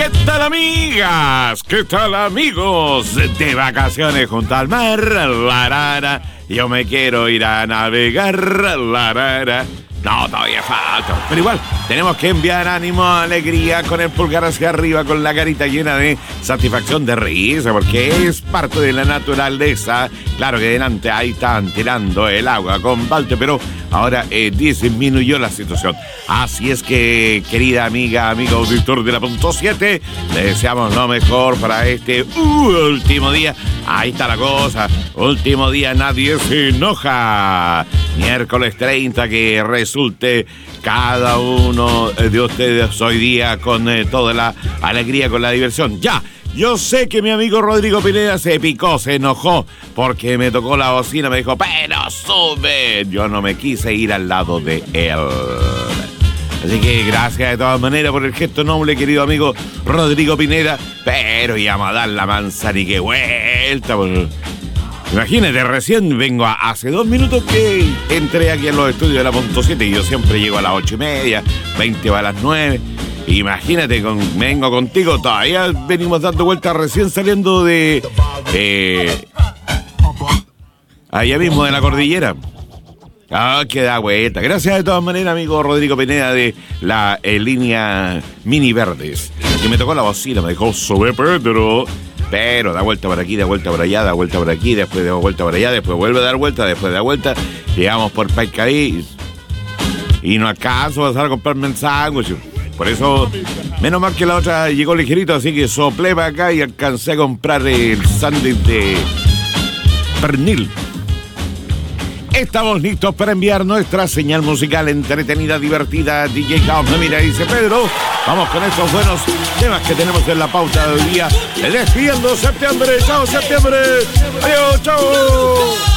¿Qué tal, amigas? ¿Qué tal, amigos? De vacaciones junto al mar, larara. Yo me quiero ir a navegar, larara. No, todavía falta. Pero igual, tenemos que enviar ánimo, alegría, con el pulgar hacia arriba, con la carita llena de satisfacción, de risa, porque es parte de la naturaleza. Claro que delante ahí están tirando el agua con balde, pero ahora disminuyó la situación. Así es que, querida amiga, amigo auditor de la Punto 7, le deseamos lo mejor para este último día. Ahí está la cosa. Último día, nadie se enoja. Miércoles 30, que resulte cada uno de ustedes hoy día con toda la alegría, con la diversión. Ya, yo sé que mi amigo Rodrigo Pineda se picó, se enojó, porque me tocó la bocina, me dijo, pero sube. Yo no me quise ir al lado de él. Así que gracias de todas maneras por el gesto noble, querido amigo Rodrigo Pineda. Pero íbamos a dar la manzanique vuelta. Imagínate, recién vengo hace 2 minutos que entré aquí en los estudios de la Punto 7 y yo siempre llego a las 8:30, 20 va a las 9. Imagínate, vengo contigo, todavía venimos dando vueltas recién saliendo de allá mismo de la cordillera. Ah, que da vuelta. Gracias de todas maneras, amigo Rodrigo Pineda de la línea Mini Verdes, que me tocó la bocina, me dijo, sube Pedro. Pero da vuelta por aquí, da vuelta por allá, da vuelta por aquí, después da vuelta por allá, después vuelve a dar vuelta, después da vuelta, llegamos por Paicaí y no acaso vas a comprarme el sándwich. Por eso, menos mal que la otra llegó ligerito, así que soplé para acá y alcancé a comprar el sándwich de pernil. Estamos listos para enviar nuestra señal musical entretenida, divertida. DJ Caos me mira y dice, Pedro, vamos con estos buenos temas que tenemos en la pauta de hoy día. Despidiendo septiembre. Chao, septiembre. Adiós, chao.